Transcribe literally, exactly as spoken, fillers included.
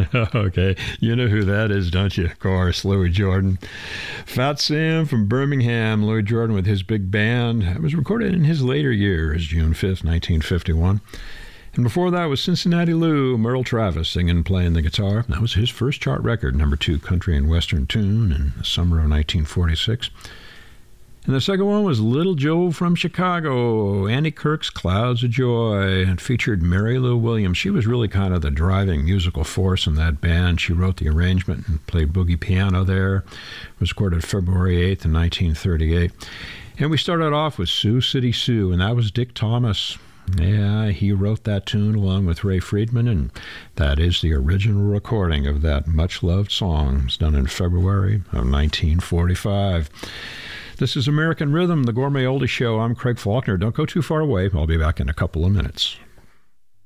Okay, you know who that is, don't you? Of course, Louis Jordan. Fat Sam from Birmingham. Louis Jordan with his big band. It was recorded in his later years, June fifth, nineteen fifty-one. And before that was Cincinnati Lou, Merle Travis singing and playing the guitar. That was his first chart record, number two country and western tune in the summer of nineteen forty-six. And the second one was Little Joe from Chicago, Annie Kirk's Clouds of Joy, and featured Mary Lou Williams. She was really kind of the driving musical force in that band. She wrote the arrangement and played boogie piano there. It was recorded February eighth in nineteen thirty-eight. And we started off with Sioux City Sue, and that was Dick Thomas. Yeah, he wrote that tune along with Ray Friedman, and that is the original recording of that much-loved song. It was done in February of nineteen forty-five. This is American Rhythm, the Gourmet Oldie Show. I'm Craig Faulkner. Don't go too far away. I'll be back in a couple of minutes.